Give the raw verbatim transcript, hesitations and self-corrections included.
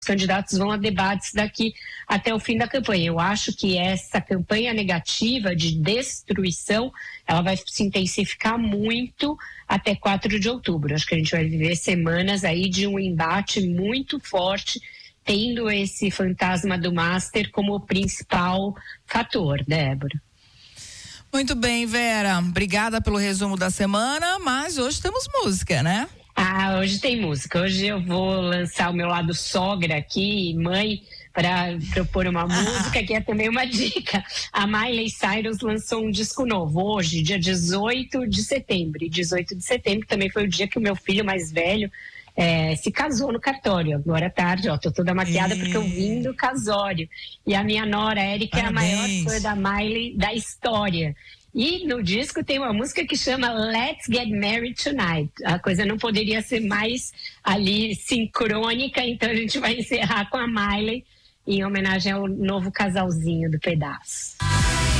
candidatos vão a debates daqui até o fim da campanha. Eu acho que essa campanha negativa de destruição, ela vai se intensificar muito até quatro de outubro. Acho que a gente vai viver semanas aí de um embate muito forte, tendo esse fantasma do Master como o principal fator, Débora. Muito bem, Vera. Obrigada pelo resumo da semana, mas hoje temos música, né? Ah, hoje tem música. Hoje eu vou lançar o meu lado sogra aqui, mãe, para propor uma música que é também uma dica. A Miley Cyrus lançou um disco novo hoje, dia dezoito de setembro. E dezoito de setembro também foi o dia que o meu filho mais velho é, se casou no cartório. Agora à tarde, ó, tô toda maquiada e... porque eu vim do casório. E a minha nora, Erika, é a maior fã da Miley da história. E no disco tem uma música que chama Let's Get Married Tonight. A coisa não poderia ser mais ali sincrônica, então a gente vai encerrar com a Miley em homenagem ao novo casalzinho do pedaço.